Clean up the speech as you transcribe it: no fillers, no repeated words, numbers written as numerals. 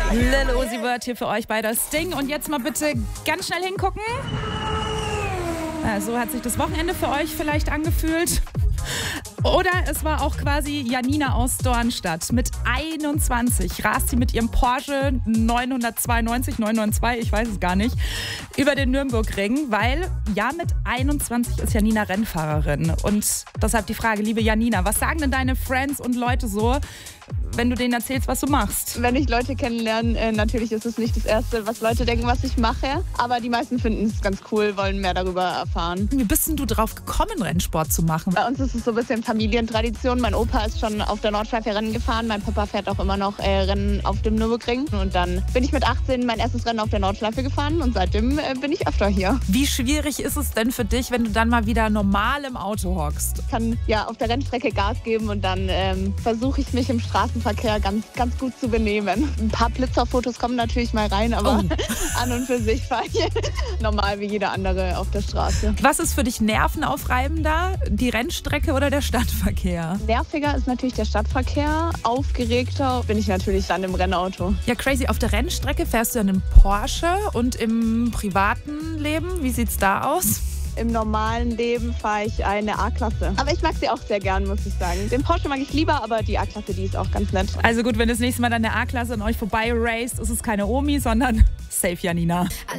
Lil Uzi Vert hier für euch bei das Ding. Und jetzt mal bitte ganz schnell hingucken. So hat sich das Wochenende für euch vielleicht angefühlt. Oder es war auch quasi Janina aus Dornstadt. Mit 21 rast sie mit ihrem Porsche 992, ich weiß es gar nicht, über den Nürburgring, weil ja, mit 21 ist Janina Rennfahrerin. Und deshalb die Frage, liebe Janina, was sagen denn deine Friends und Leute so, wenn du denen erzählst, was du machst? Wenn ich Leute kennenlerne, natürlich ist es nicht das Erste, was Leute denken, was ich mache. Aber die meisten finden es ganz cool, wollen mehr darüber erfahren. Wie bist denn du drauf gekommen, Rennsport zu machen? Bei uns ist es so ein bisschen Familientradition. Mein Opa ist schon auf der Nordschleife Rennen gefahren. Mein Papa fährt auch immer noch Rennen auf dem Nürburgring. Und dann bin ich mit 18 mein erstes Rennen auf der Nordschleife gefahren. Und seitdem bin ich öfter hier. Wie schwierig ist es denn für dich, wenn du dann mal wieder normal im Auto hockst? Ich kann ja auf der Rennstrecke Gas geben und dann versuche ich mich im Straßenverkehr ganz gut zu benehmen. Ein paar Blitzerfotos kommen natürlich mal rein, aber an und für sich fahre ich normal wie jeder andere auf der Straße. Was ist für dich nervenaufreibender, die Rennstrecke oder der Stadtverkehr? Nerviger ist natürlich der Stadtverkehr. Aufgeregter bin ich natürlich dann im Rennauto. Ja, crazy. Auf der Rennstrecke fährst du einen Porsche und im privaten Leben, wie sieht's da aus? Im normalen Leben fahre ich eine A-Klasse. Aber ich mag sie auch sehr gern, muss ich sagen. Den Porsche mag ich lieber, aber die A-Klasse, die ist auch ganz nett. Also gut, wenn das nächste Mal dann eine A-Klasse an euch vorbei raced, ist es keine Omi, sondern safe Janina.